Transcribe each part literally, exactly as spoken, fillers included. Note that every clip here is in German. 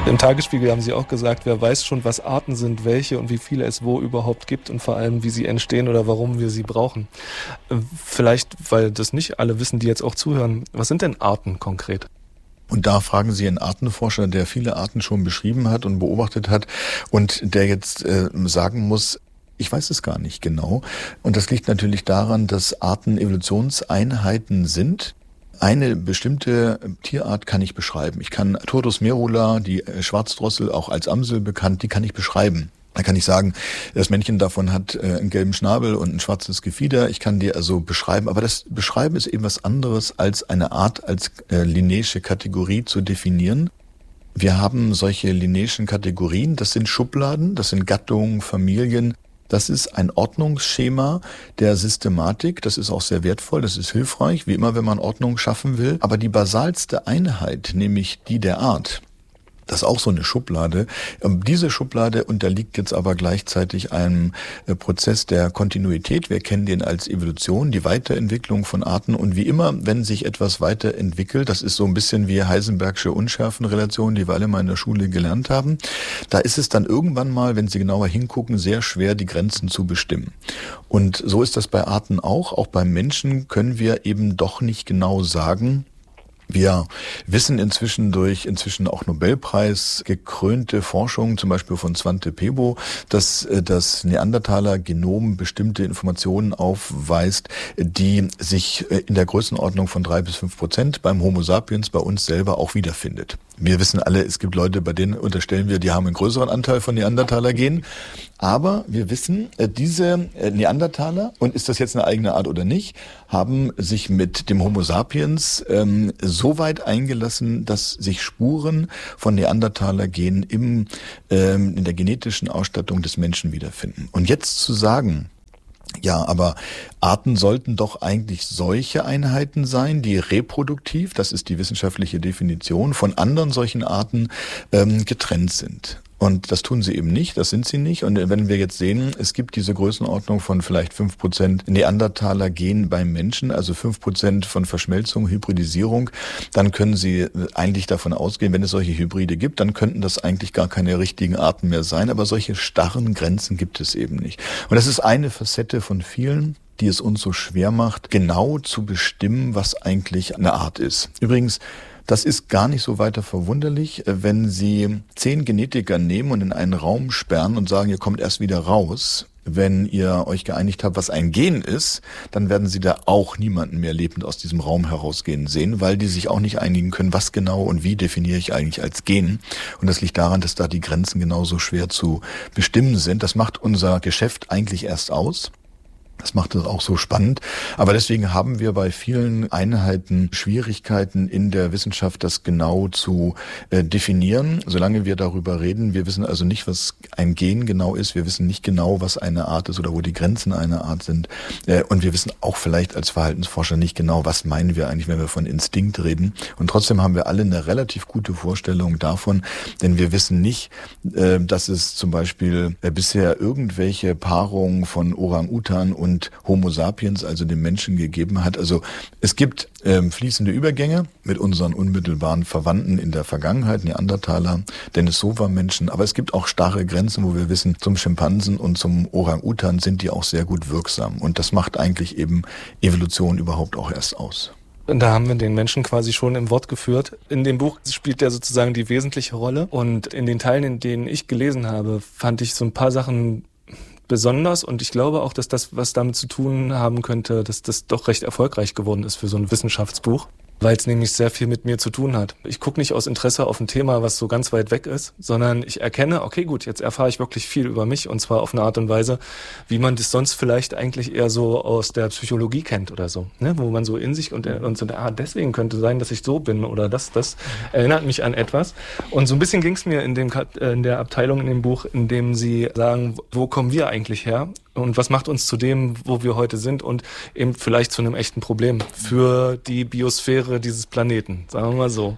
Im Tagesspiegel haben Sie auch gesagt, wer weiß schon, was Arten sind, welche und wie viele es wo überhaupt gibt und vor allem, wie sie entstehen oder warum wir sie brauchen. Vielleicht, weil das nicht alle wissen, die jetzt auch zuhören, was sind denn Arten konkret? Und da fragen Sie einen Artenforscher, der viele Arten schon beschrieben hat und beobachtet hat und der jetzt äh, sagen muss, ich weiß es gar nicht genau. Und das liegt natürlich daran, dass Arten Evolutionseinheiten sind. Eine bestimmte Tierart kann ich beschreiben. Ich kann Turdus merula, die Schwarzdrossel, auch als Amsel bekannt, die kann ich beschreiben. Da kann ich sagen, das Männchen davon hat äh, einen gelben Schnabel und ein schwarzes Gefieder. Ich kann die also beschreiben. Aber das Beschreiben ist eben was anderes, als eine Art als äh, linnaische Kategorie zu definieren. Wir haben solche linnaischen Kategorien. Das sind Schubladen, das sind Gattungen, Familien. Das ist ein Ordnungsschema der Systematik. Das ist auch sehr wertvoll, das ist hilfreich, wie immer, wenn man Ordnung schaffen will. Aber die basalste Einheit, nämlich die der Art, das ist auch so eine Schublade. Diese Schublade unterliegt jetzt aber gleichzeitig einem Prozess der Kontinuität. Wir kennen den als Evolution, die Weiterentwicklung von Arten. Und wie immer, wenn sich etwas weiterentwickelt, das ist so ein bisschen wie Heisenbergsche Unschärfenrelation, die wir alle mal in der Schule gelernt haben, da ist es dann irgendwann mal, wenn Sie genauer hingucken, sehr schwer, die Grenzen zu bestimmen. Und so ist das bei Arten auch. Auch beim Menschen können wir eben doch nicht genau sagen, wir wissen inzwischen durch inzwischen auch Nobelpreis gekrönte Forschung, zum Beispiel von Svante Pääbo, dass das Neandertaler-Genom bestimmte Informationen aufweist, die sich in der Größenordnung von drei bis fünf Prozent beim Homo sapiens, bei uns selber, auch wiederfindet. Wir wissen alle, es gibt Leute, bei denen unterstellen wir, die haben einen größeren Anteil von Neandertaler-Genen. Aber wir wissen, diese Neandertaler, und ist das jetzt eine eigene Art oder nicht, haben sich mit dem Homo sapiens ähm, so weit eingelassen, dass sich Spuren von Neandertaler-Genen im, ähm, in der genetischen Ausstattung des Menschen wiederfinden. Und jetzt zu sagen, ja, aber Arten sollten doch eigentlich solche Einheiten sein, die reproduktiv, das ist die wissenschaftliche Definition, von anderen solchen Arten ähm, getrennt sind. Und das tun sie eben nicht, das sind sie nicht. Und wenn wir jetzt sehen, es gibt diese Größenordnung von vielleicht fünf Prozent Neandertaler-Gen beim Menschen, also fünf Prozent von Verschmelzung, Hybridisierung, dann können Sie eigentlich davon ausgehen, wenn es solche Hybride gibt, dann könnten das eigentlich gar keine richtigen Arten mehr sein. Aber solche starren Grenzen gibt es eben nicht. Und das ist eine Facette von vielen, die es uns so schwer macht, genau zu bestimmen, was eigentlich eine Art ist. Übrigens, das ist gar nicht so weiter verwunderlich, wenn Sie zehn Genetiker nehmen und in einen Raum sperren und sagen, ihr kommt erst wieder raus. Wenn ihr euch geeinigt habt, was ein Gen ist, dann werden Sie da auch niemanden mehr lebend aus diesem Raum herausgehen sehen, weil die sich auch nicht einigen können, was genau und wie definiere ich eigentlich als Gen. Und das liegt daran, dass da die Grenzen genauso schwer zu bestimmen sind. Das macht unser Geschäft eigentlich erst aus. Das macht es auch so spannend. Aber deswegen haben wir bei vielen Einheiten Schwierigkeiten in der Wissenschaft, das genau zu äh, definieren. Solange wir darüber reden, wir wissen also nicht, was ein Gen genau ist. Wir wissen nicht genau, was eine Art ist oder wo die Grenzen einer Art sind. Äh, und wir wissen auch vielleicht als Verhaltensforscher nicht genau, was meinen wir eigentlich, wenn wir von Instinkt reden. Und trotzdem haben wir alle eine relativ gute Vorstellung davon, denn wir wissen nicht, äh, dass es zum Beispiel äh, bisher irgendwelche Paarungen von Orang-Utan und und Homo sapiens, also dem Menschen, gegeben hat. Also es gibt ähm, fließende Übergänge mit unseren unmittelbaren Verwandten in der Vergangenheit, Neandertaler, Denisova-Menschen, aber es gibt auch starre Grenzen, wo wir wissen, zum Schimpansen und zum Orang-Utan sind die auch sehr gut wirksam. Und das macht eigentlich eben Evolution überhaupt auch erst aus. Da haben wir den Menschen quasi schon im Wort geführt. In dem Buch spielt er sozusagen die wesentliche Rolle. Und in den Teilen, in denen ich gelesen habe, fand ich so ein paar Sachen besonders, und ich glaube auch, dass das was damit zu tun haben könnte, dass das doch recht erfolgreich geworden ist für so ein Wissenschaftsbuch, weil es nämlich sehr viel mit mir zu tun hat. Ich gucke nicht aus Interesse auf ein Thema, was so ganz weit weg ist, sondern ich erkenne, okay, gut, jetzt erfahre ich wirklich viel über mich, und zwar auf eine Art und Weise, wie man das sonst vielleicht eigentlich eher so aus der Psychologie kennt oder so, ne? Wo man so in sich und, und so, ah, deswegen könnte sein, dass ich so bin, oder das, das erinnert mich an etwas. Und so ein bisschen ging es mir in dem in der Abteilung in dem Buch, in dem sie sagen, wo kommen wir eigentlich her? Und was macht uns zu dem, wo wir heute sind, und eben vielleicht zu einem echten Problem für die Biosphäre dieses Planeten, sagen wir mal so.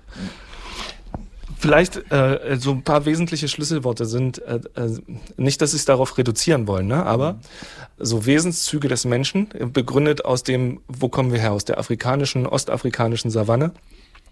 Vielleicht äh, so ein paar wesentliche Schlüsselworte sind, äh, äh, nicht, dass sie es darauf reduzieren wollen, ne? Aber so Wesenszüge des Menschen, begründet aus dem, wo kommen wir her, aus der afrikanischen, ostafrikanischen Savanne.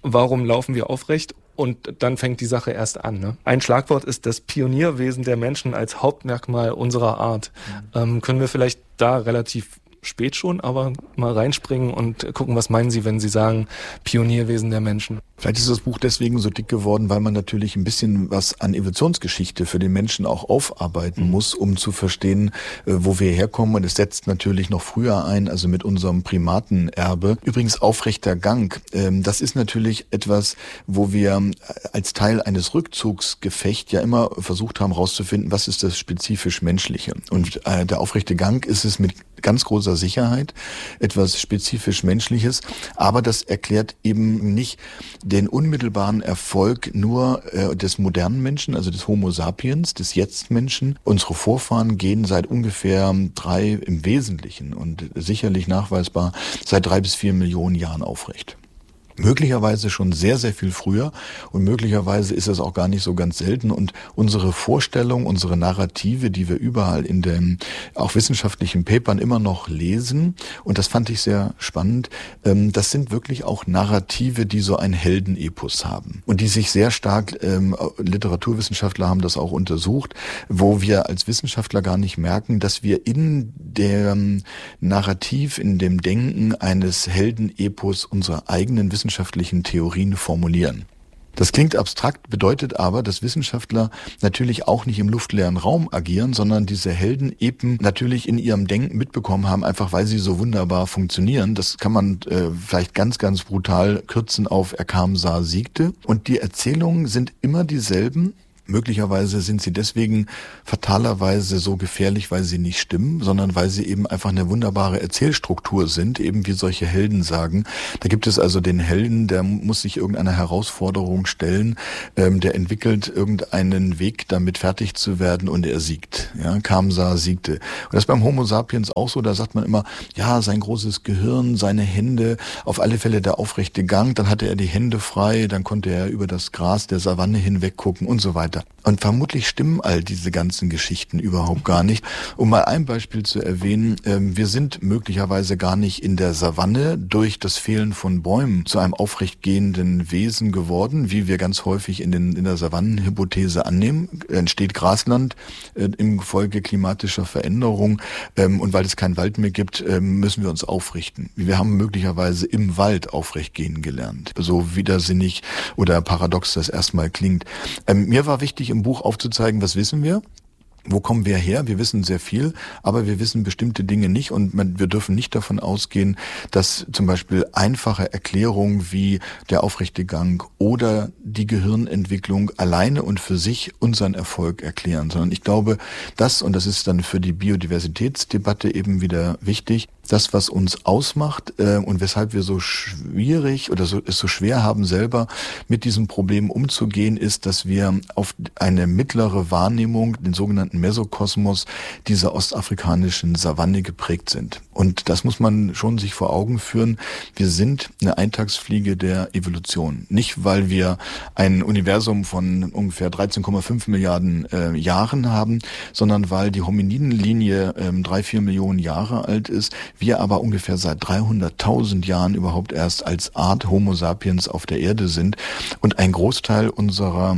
warum laufen wir aufrecht? Und dann fängt die Sache erst an. Ne? Ein Schlagwort ist das Pionierwesen der Menschen als Hauptmerkmal unserer Art. Mhm. Ähm, können wir vielleicht da relativ spät schon, aber mal reinspringen und gucken, was meinen Sie, wenn Sie sagen Pionierwesen der Menschen? Vielleicht ist das Buch deswegen so dick geworden, weil man natürlich ein bisschen was an Evolutionsgeschichte für den Menschen auch aufarbeiten mhm. muss, um zu verstehen, wo wir herkommen. Und es setzt natürlich noch früher ein, also mit unserem Primatenerbe. Übrigens aufrechter Gang. Das ist natürlich etwas, wo wir als Teil eines Rückzugsgefechts ja immer versucht haben, herauszufinden, was ist das spezifisch Menschliche. Und der aufrechte Gang ist es mit ganz großer Sicherheit etwas spezifisch Menschliches. Aber das erklärt eben nicht den unmittelbaren Erfolg nur äh, des modernen Menschen, also des Homo sapiens, des Jetzt-Menschen. Unsere Vorfahren gehen seit ungefähr drei, im Wesentlichen und sicherlich nachweisbar, seit drei bis vier Millionen Jahren aufrecht. Möglicherweise schon sehr, sehr viel früher und möglicherweise ist es auch gar nicht so ganz selten und unsere Vorstellung, unsere Narrative, die wir überall in den auch wissenschaftlichen Papern immer noch lesen und das fand ich sehr spannend, das sind wirklich auch Narrative, die so ein Heldenepos haben und die sich sehr stark, Literaturwissenschaftler haben das auch untersucht, wo wir als Wissenschaftler gar nicht merken, dass wir in dem Narrativ, in dem Denken eines Heldenepos unsere eigenen Wissenschaftler wissenschaftlichen Theorien formulieren. Das klingt abstrakt, bedeutet aber, dass Wissenschaftler natürlich auch nicht im luftleeren Raum agieren, sondern diese Heldenepen natürlich in ihrem Denken mitbekommen haben, einfach weil sie so wunderbar funktionieren. Das kann man äh, vielleicht ganz, ganz brutal kürzen auf Er kam, sah, siegte. Und die Erzählungen sind immer dieselben. Möglicherweise sind sie deswegen fatalerweise so gefährlich, weil sie nicht stimmen, sondern weil sie eben einfach eine wunderbare Erzählstruktur sind, eben wie solche Helden sagen. Da gibt es also den Helden, der muss sich irgendeiner Herausforderung stellen, ähm, der entwickelt irgendeinen Weg, damit fertig zu werden und er siegt. Ja, kam, sah, siegte. Und das ist beim Homo sapiens auch so, da sagt man immer, ja, sein großes Gehirn, seine Hände, auf alle Fälle der aufrechte Gang, dann hatte er die Hände frei, dann konnte er über das Gras der Savanne hinweg gucken und so weiter. Und vermutlich stimmen all diese ganzen Geschichten überhaupt gar nicht. Um mal ein Beispiel zu erwähnen, wir sind möglicherweise gar nicht in der Savanne durch das Fehlen von Bäumen zu einem aufrecht gehenden Wesen geworden, wie wir ganz häufig in, den, in der Savannenhypothese annehmen. Entsteht Grasland im Folge klimatischer Veränderung und weil es keinen Wald mehr gibt, müssen wir uns aufrichten. Wir haben möglicherweise im Wald aufrecht gehen gelernt. So widersinnig oder paradox das erstmal klingt. Mir war wichtig, im Buch aufzuzeigen, was wissen wir? Wo kommen wir her? Wir wissen sehr viel, aber wir wissen bestimmte Dinge nicht und man, wir dürfen nicht davon ausgehen, dass zum Beispiel einfache Erklärungen wie der aufrechte Gang oder die Gehirnentwicklung alleine und für sich unseren Erfolg erklären, sondern ich glaube, das, und das ist dann für die Biodiversitätsdebatte eben wieder wichtig, das, was uns ausmacht äh, und weshalb wir so schwierig oder so, es so schwer haben, selber mit diesem Problem umzugehen, ist, dass wir auf eine mittlere Wahrnehmung, den sogenannten Mesokosmos, dieser ostafrikanischen Savanne geprägt sind. Und das muss man schon sich vor Augen führen. Wir sind eine Eintagsfliege der Evolution. Nicht, weil wir ein Universum von ungefähr dreizehn Komma fünf Milliarden äh, Jahren haben, sondern weil die Hominidenlinie äh, drei, vier Millionen Jahre alt ist, wir aber ungefähr seit dreihunderttausend Jahren überhaupt erst als Art Homo sapiens auf der Erde sind und ein Großteil unserer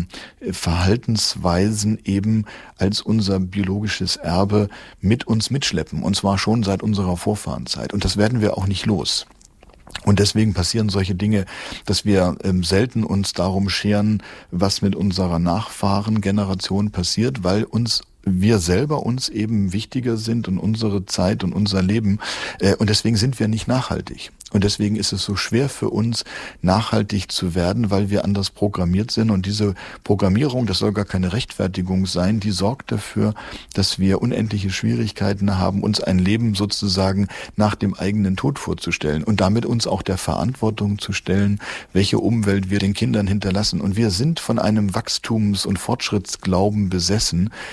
Verhaltensweisen eben als unser biologisches Erbe mit uns mitschleppen, und zwar schon seit unserer Vorfahrenzeit. Und das werden wir auch nicht los. Und deswegen passieren solche Dinge, dass wir ähm, selten uns darum scheren, was mit unserer Nachfahrengeneration passiert, weil uns wir selber uns eben wichtiger sind und unsere Zeit und unser Leben. Äh, und deswegen sind wir nicht nachhaltig. Und deswegen ist es so schwer für uns, nachhaltig zu werden, weil wir anders programmiert sind. Und diese Programmierung, das soll gar keine Rechtfertigung sein, die sorgt dafür, dass wir unendliche Schwierigkeiten haben, uns ein Leben sozusagen nach dem eigenen Tod vorzustellen und damit uns auch der Verantwortung zu stellen, welche Umwelt wir den Kindern hinterlassen. Und wir sind von einem Wachstums- und Fortschrittsglauben besessen, der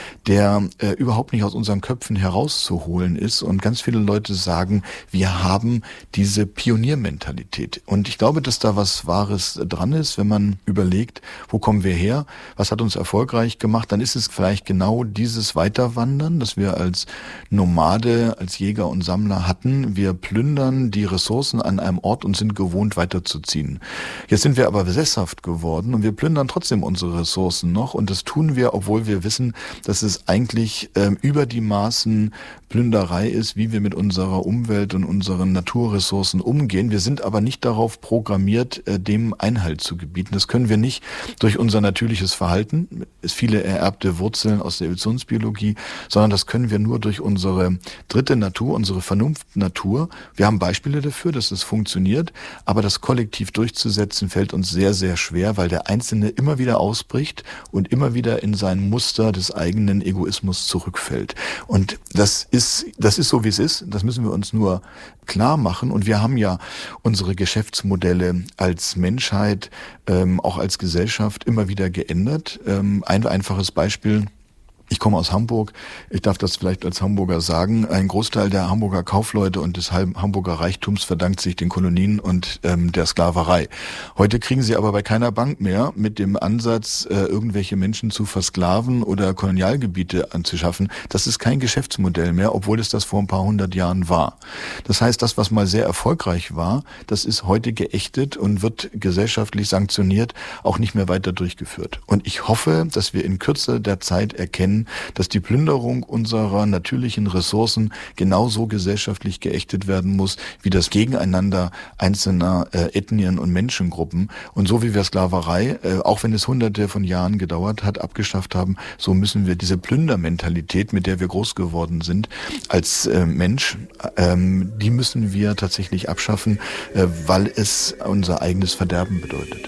der äh, überhaupt nicht aus unseren Köpfen herauszuholen ist. Und ganz viele Leute sagen, wir haben diese Pioniermentalität. Und ich glaube, dass da was Wahres dran ist, wenn man überlegt, wo kommen wir her, was hat uns erfolgreich gemacht, dann ist es vielleicht genau dieses Weiterwandern, das wir als Nomade, als Jäger und Sammler hatten. Wir plündern die Ressourcen an einem Ort und sind gewohnt, weiterzuziehen. Jetzt sind wir aber sesshaft geworden und wir plündern trotzdem unsere Ressourcen noch. Und das tun wir, obwohl wir wissen, dass es eigentlich ähm, über die Maßen Plünderei ist, wie wir mit unserer Umwelt und unseren Naturressourcen umgehen. Wir sind aber nicht darauf programmiert, äh, dem Einhalt zu gebieten. Das können wir nicht durch unser natürliches Verhalten, es viele ererbte Wurzeln aus der Evolutionsbiologie, sondern das können wir nur durch unsere dritte Natur, unsere Vernunftnatur. Wir haben Beispiele dafür, dass es funktioniert, aber das kollektiv durchzusetzen fällt uns sehr, sehr schwer, weil der Einzelne immer wieder ausbricht und immer wieder in sein Muster des eigenen Egoismus zurückfällt. Und das ist, das ist so, wie es ist. Das müssen wir uns nur klar machen. Und wir haben ja unsere Geschäftsmodelle als Menschheit, ähm, auch als Gesellschaft immer wieder geändert. Ähm, ein einfaches Beispiel. Ich komme aus Hamburg, ich darf das vielleicht als Hamburger sagen, ein Großteil der Hamburger Kaufleute und des Hamburger Reichtums verdankt sich den Kolonien und ähm, der Sklaverei. Heute kriegen sie aber bei keiner Bank mehr mit dem Ansatz, äh, irgendwelche Menschen zu versklaven oder Kolonialgebiete anzuschaffen. Das ist kein Geschäftsmodell mehr, obwohl es das vor ein paar hundert Jahren war. Das heißt, das, was mal sehr erfolgreich war, das ist heute geächtet und wird gesellschaftlich sanktioniert, auch nicht mehr weiter durchgeführt. Und ich hoffe, dass wir in Kürze der Zeit erkennen, dass die Plünderung unserer natürlichen Ressourcen genauso gesellschaftlich geächtet werden muss, wie das Gegeneinander einzelner äh, Ethnien und Menschengruppen. Und so wie wir Sklaverei, äh, auch wenn es hunderte von Jahren gedauert hat, abgeschafft haben, so müssen wir diese Plündermentalität, mit der wir groß geworden sind, als äh, Mensch, ähm, die müssen wir tatsächlich abschaffen, äh, weil es unser eigenes Verderben bedeutet.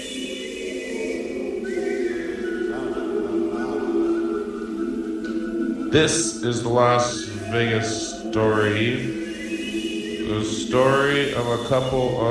This is the Las Vegas story, the story of a couple of